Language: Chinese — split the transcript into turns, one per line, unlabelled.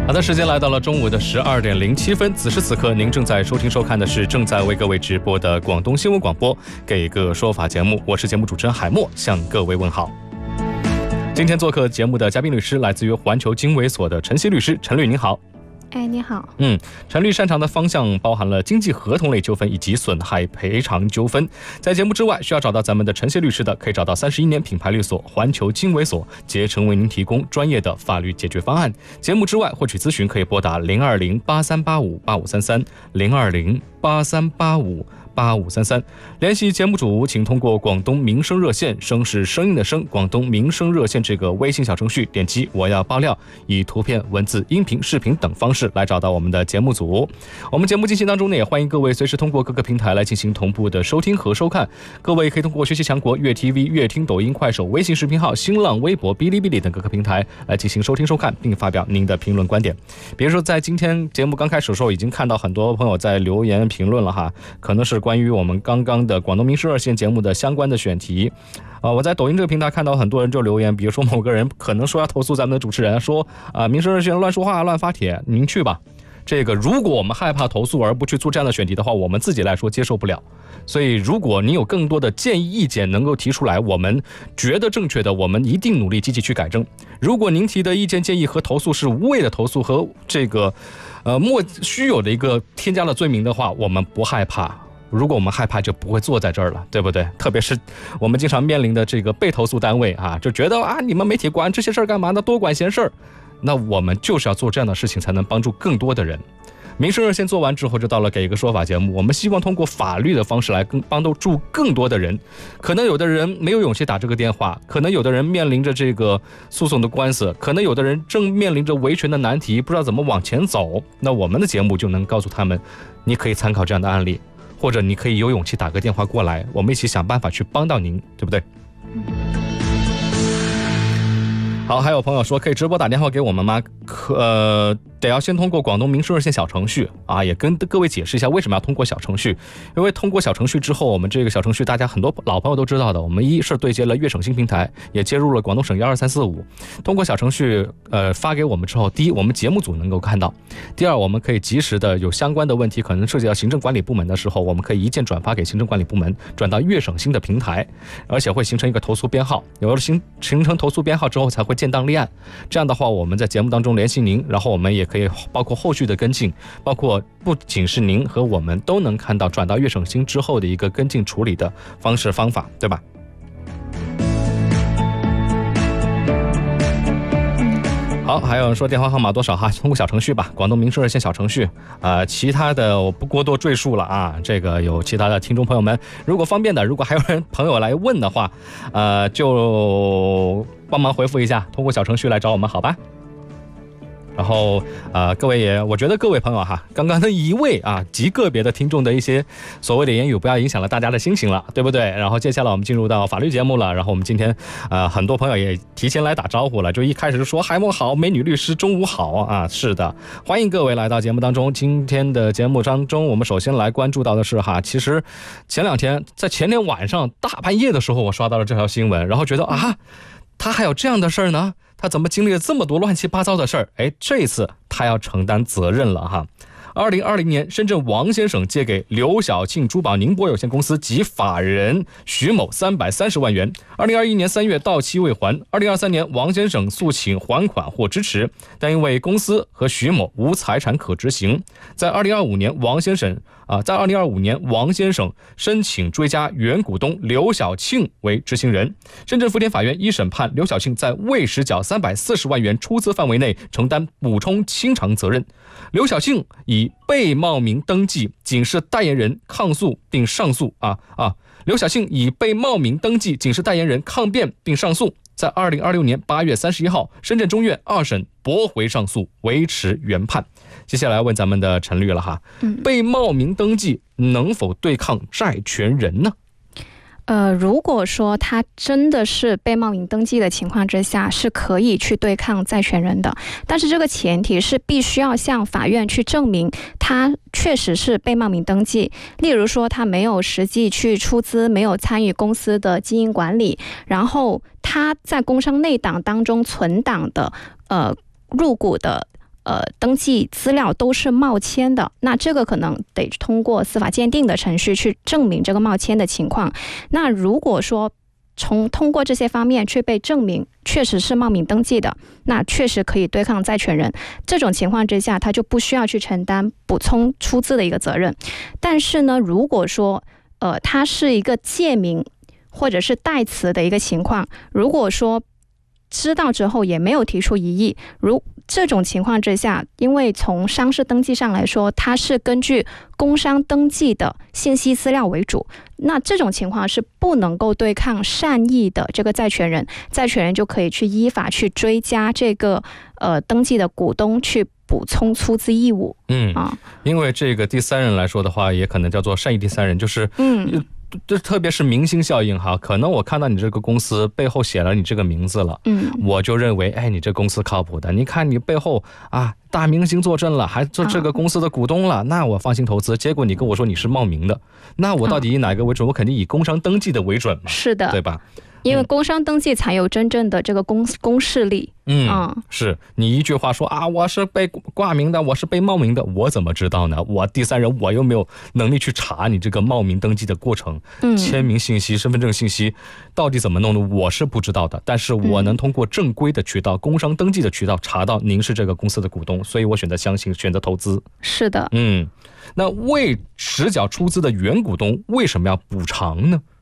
好的，时间来到了中午的12点07分，此时此刻您正在收听收看的是正在为各位直播的广东新闻广播给个说法节目，我是节目主持人海默，向各位问好。今天做客节目的嘉宾律师来自于环球经纬所的陈曦律师，陈律您好。
你好。
陈律擅长的方向包含了经济合同类纠纷以及损害赔偿纠纷。在节目之外，需要找到咱们的陈曦律师的，可以找到31年品牌律所环球经纬所，竭诚为您提供专业的法律解决方案。节目之外获取咨询可以拨打020-8385-8533，020-8385-8533。联系节目组请通过广东民生热线，声是声音的声，广东民生热线这个微信小程序，点击我要爆料，以图片、文字、音频、视频等方式来找到我们的节目组。我们节目进行当中呢，也欢迎各位随时通过各个平台来进行同步的收听和收看。各位可以通过学习强国、悦 TV、悦听、抖音、快手、微信视频号、新浪微博、哔哩哔哩等各个平台来进行收听收看，并发表您的评论观点。比如说在今天节目刚开始的时候，已经看到很多朋友在留言评论了哈，可能是关于我们刚刚的广东民生热线节目的相关的选题。我在抖音这个平台看到很多人就留言，比如说某个人可能说要投诉咱们的主持人，说民生热线乱说话乱发帖，您去吧。这个如果我们害怕投诉而不去做这样的选题的话，我们自己来说接受不了。所以如果您有更多的建议意见能够提出来，我们觉得正确的，我们一定努力积极去改正。如果您提的意见建议和投诉是无谓的投诉和这个莫须有的一个添加了罪名的话，我们不害怕。如果我们害怕就不会坐在这儿了，对不对？特别是我们经常面临的这个被投诉单位啊，就觉得你们媒体管这些事儿干嘛呢？多管闲事儿。那我们就是要做这样的事情，才能帮助更多的人。民生热线做完之后，就到了给一个说法节目。我们希望通过法律的方式来帮助更多的人。可能有的人没有勇气打这个电话，可能有的人面临着这个诉讼的官司，可能有的人正面临着维权的难题，不知道怎么往前走。那我们的节目就能告诉他们，你可以参考这样的案例，或者你可以有勇气打个电话过来，我们一起想办法去帮到您，对不对？好，还有朋友说可以直播打电话给我们吗？得要先通过广东民生热线小程序啊，也跟各位解释一下为什么要通过小程序。因为通过小程序之后，我们这个小程序大家很多老朋友都知道的，我们一是对接了粤省新平台，也接入了广东省12345。通过小程序发给我们之后，第一，我们节目组能够看到；第二，我们可以及时的有相关的问题可能涉及到行政管理部门的时候，我们可以一键转发给行政管理部门，转到粤省新的平台，而且会形成一个投诉编号。有了形成投诉编号之后，才会建档立案。这样的话，我们在节目当中联系您，然后我们也可以包括后续的跟进，包括不仅是您和我们都能看到转到粤省新之后的一个跟进处理的方式方法，对吧？好，还有人说电话号码多少哈？通过小程序吧，广东民生热线小程序。其他的我不过多赘述了啊。这个有其他的听众朋友们，如果方便的，如果还有朋友来问的话，就帮忙回复一下，通过小程序来找我们，好吧？然后各位我觉得各位朋友哈，刚刚的一位极个别的听众的一些所谓的言语，不要影响了大家的心情了，对不对？然后接下来我们进入到法律节目了。然后我们今天很多朋友也提前来打招呼了，就一开始就说海默好，美女律师中午好啊。是的，欢迎各位来到节目当中。今天的节目当中，我们首先来关注到的是其实在前天晚上大半夜的时候，我刷到了这条新闻，然后觉得他还有这样的事儿呢？他怎么经历了这么多乱七八糟的事儿？这一次他要承担责任了哈。2020年，深圳王先生借给刘晓庆珠宝宁波有限公司及法人徐某330万元。2021年3月到期未还。2023年，王先生诉请还款或支持，但因为公司和徐某无财产可执行。在2025年，王先生申请追加原股东刘晓庆为执行人。深圳福田法院一审判刘晓庆在未实缴340万元出资范围内承担补充清偿责任。刘晓庆以被冒名登记警示代言人抗诉并上诉刘晓庆以被冒名登记警示代言人抗辩并上诉，在2026年8月31号，深圳中院2审驳回上诉，维持原判。接下来问咱们的陈律了哈，被冒名登记能否对抗债权人呢？
如果说他真的是被冒名登记的情况之下，是可以去对抗债权人的，但是这个前提是必须要向法院去证明他确实是被冒名登记，例如说他没有实际去出资，没有参与公司的经营管理，然后他在工商内档当中存档的入股的登记资料都是冒签的，那这个可能得通过司法鉴定的程序去证明这个冒签的情况。那如果说通过这些方面去被证明确实是冒名登记的，那确实可以对抗债权人。这种情况之下，他就不需要去承担补充出资的一个责任。但是呢，如果说它是一个借名或者是代词的一个情况，如果说知道之后也没有提出异议，这种情况之下，因为从商事登记上来说，它是根据工商登记的信息资料为主，那这种情况是不能够对抗善意的这个债权人，债权人就可以去依法去追加这个登记的股东去补充出资义务。
因为这个第三人来说的话，也可能叫做善意第三人，就是这特别是明星效应哈，可能我看到你这个公司背后写了你这个名字了，我就认为你这公司靠谱的，你看你背后大明星坐镇了，还做这个公司的股东了，那我放心投资。结果你跟我说你是冒名的，那我到底以哪个为准？我肯定以工商登记的为准嘛，
是的，
对吧？
因为工商登记才有真正的这个公示力。
是你一句话说我是被挂名的，我是被冒名的，我怎么知道呢？我第三人我又没有能力去查你这个冒名登记的过程，签名信息、身份证信息到底怎么弄的，我是不知道的。但是我能通过正规的渠道、工商登记的渠道查到您是这个公司的股东，所以我选择相信，选择投资。
是的。
那未实缴出资的原股东为什么要补偿呢？